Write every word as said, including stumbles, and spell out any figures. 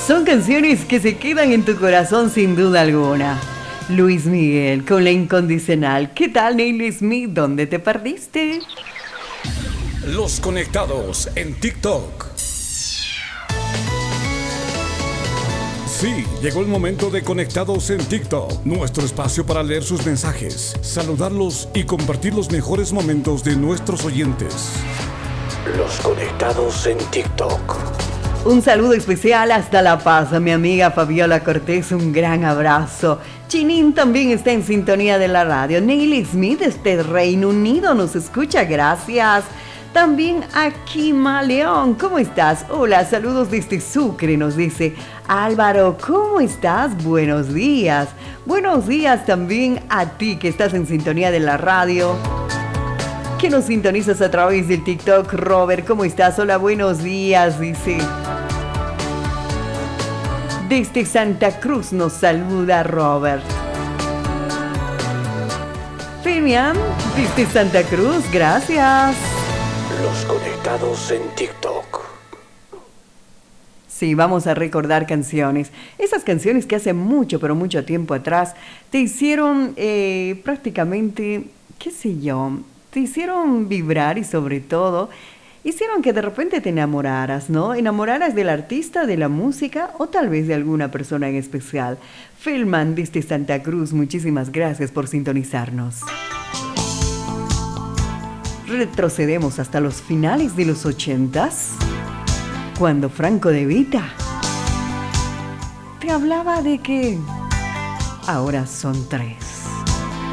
Son canciones que se quedan en tu corazón sin duda alguna. Luis Miguel con La Incondicional. ¿Qué tal, Neil Smith? ¿Dónde te perdiste? Los conectados en TikTok. Sí, llegó el momento de Conectados en TikTok, nuestro espacio para leer sus mensajes, saludarlos y compartir los mejores momentos de nuestros oyentes. Los conectados en TikTok. Un saludo especial hasta La Paz a mi amiga Fabiola Cortés, un gran abrazo. Chinín también está en sintonía de la radio. Neil Smith desde Reino Unido nos escucha, gracias. También a Kima León, ¿cómo estás? Hola, saludos desde Sucre, nos dice Álvaro, ¿cómo estás? Buenos días. Buenos días también a ti que estás en sintonía de la radio, que nos sintonizas a través del TikTok. Robert, ¿cómo estás? Hola, buenos días, dice. Desde Santa Cruz nos saluda Robert. Femian, desde Santa Cruz, gracias. Los conectados en TikTok. Sí, vamos a recordar canciones. Esas canciones que hace mucho, pero mucho tiempo atrás te hicieron eh, prácticamente, qué sé yo, te hicieron vibrar y sobre todo hicieron que de repente te enamoraras, ¿no? Enamoraras del artista, de la música o tal vez de alguna persona en especial. Filman desde Santa Cruz, muchísimas gracias por sintonizarnos. Retrocedemos hasta los finales de los ochentas, cuando Franco De Vita te hablaba de que ahora son tres.